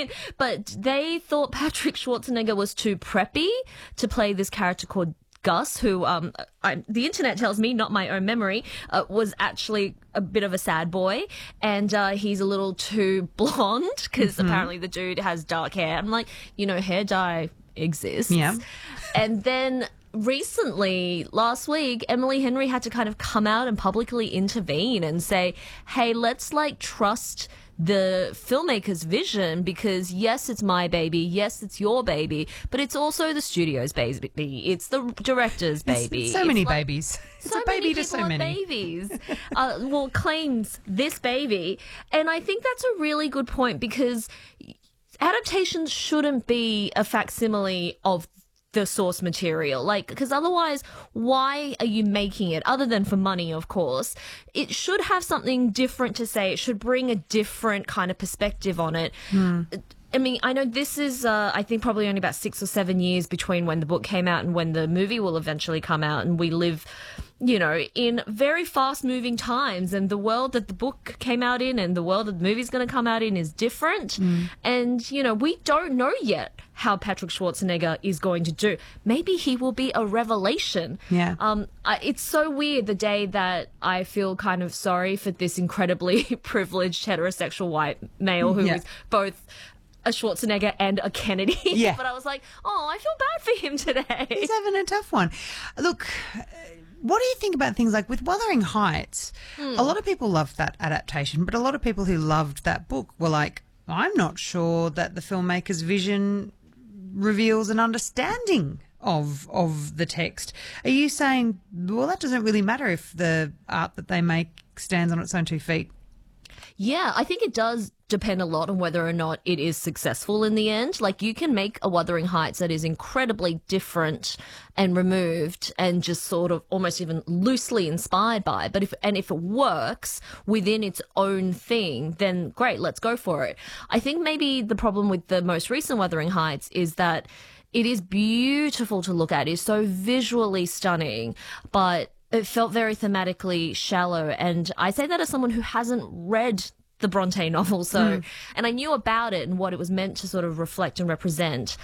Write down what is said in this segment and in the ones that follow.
But they thought Patrick Schwarzenegger was too preppy to play this character called Gus, who the internet tells me, not my own memory, was actually a bit of a sad boy, and he's a little too blonde because apparently the dude has dark hair. I'm like, hair dye exists. Yeah. And then recently, last week, Emily Henry had to kind of come out and publicly intervene and say, hey, let's trust the filmmaker's vision, because yes, it's my baby, yes, it's your baby, but it's also the studio's baby, it's the director's baby. It's so many babies. It's a baby to so many babies. Claims this baby, and I think that's a really good point, because adaptations shouldn't be a facsimile of the source material, because otherwise, why are you making it? Other than for money, of course. It should have something different to say. It should bring a different kind of perspective on it. I mean, I know this is, I think, probably only about 6 or 7 years between when the book came out and when the movie will eventually come out, and we live, in very fast-moving times, and the world that the book came out in and the world that the movie's going to come out in is different. And, we don't know yet how Patrick Schwarzenegger is going to do. Maybe he will be a revelation. Yeah. It's so weird the day that I feel kind of sorry for this incredibly privileged heterosexual white male who is both a Schwarzenegger and a Kennedy. Yeah. But I was like, I feel bad for him today. He's having a tough one. Look, what do you think about things like with Wuthering Heights? A lot of people loved that adaptation, but a lot of people who loved that book were like, I'm not sure that the filmmaker's vision reveals an understanding of the text. Are you saying, well, that doesn't really matter if the art that they make stands on its own 2 feet? Yeah, I think it does depend a lot on whether or not it is successful in the end. You can make a Wuthering Heights that is incredibly different and removed and just sort of almost even loosely inspired by, but if it works within its own thing, then great, let's go for it. I think maybe the problem with the most recent Wuthering Heights is that it is beautiful to look at. It is so visually stunning, but it felt very thematically shallow. And I say that as someone who hasn't read the Bronte novel, and I knew about it and what it was meant to sort of reflect and represent.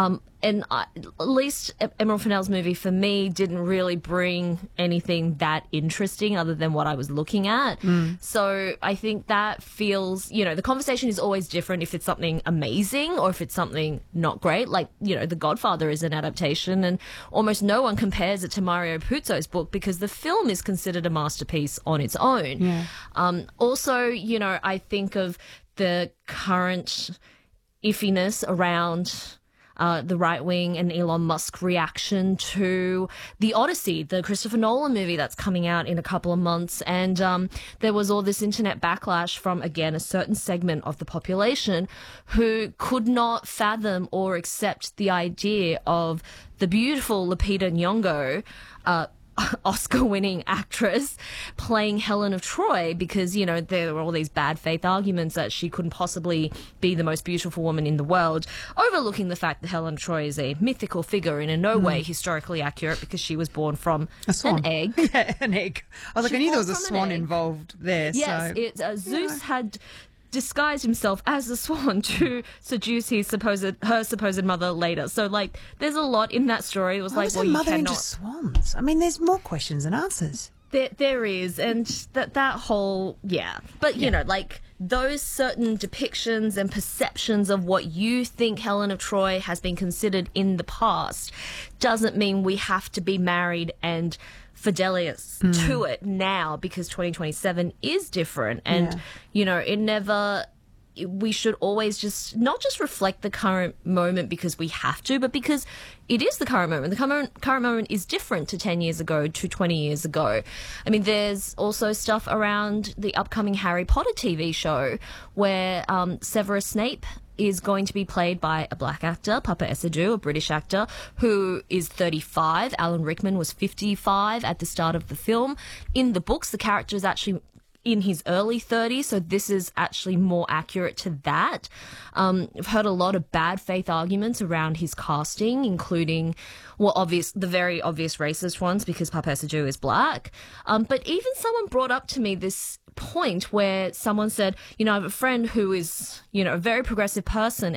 At least Emerald Fennell's movie, for me, didn't really bring anything that interesting other than what I was looking at. So I think that feels, the conversation is always different if it's something amazing or if it's something not great. The Godfather is an adaptation, and almost no one compares it to Mario Puzo's book because the film is considered a masterpiece on its own. Yeah. Also, I think of the current iffiness around the right wing and Elon Musk reaction to The Odyssey, the Christopher Nolan movie that's coming out in a couple of months. And there was all this internet backlash from, again, a certain segment of the population who could not fathom or accept the idea of the beautiful Lupita Nyong'o, Oscar-winning actress, playing Helen of Troy because, there were all these bad faith arguments that she couldn't possibly be the most beautiful woman in the world, overlooking the fact that Helen of Troy is a mythical figure and in no way historically accurate because she was born from an egg. Yeah, an egg. I was I knew there was a swan involved there. Yes, so. Zeus had disguised himself as a swan to seduce her supposed mother later. So, there's a lot in that story. It was you cannot into swans. I mean, there's more questions than answers. There is, and that whole But those certain depictions and perceptions of what you think Helen of Troy has been considered in the past doesn't mean we have to be married and Fidelis to it now, because 2027 is different. And, we should always not just reflect the current moment because we have to, but because it is the current moment. The current moment is different to 10 years ago, to 20 years ago. I mean, there's also stuff around the upcoming Harry Potter TV show where Severus Snape is going to be played by a black actor, Papa Essiedu, a British actor, who is 35. Alan Rickman was 55 at the start of the film. In the books, the character is actually in his early 30s, so this is actually more accurate to that. I've heard a lot of bad faith arguments around his casting, including, the very obvious racist ones because Papa Essiedu is black. But even someone brought up to me this point where someone said, I have a friend who is, a very progressive person,